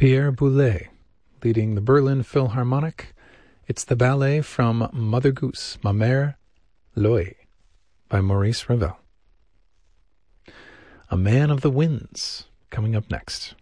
Pierre Boulez, leading the Berlin Philharmonic. It's the ballet from Mother Goose, Ma Mère Loire, by Maurice Ravel. A Man of the Winds, coming up next.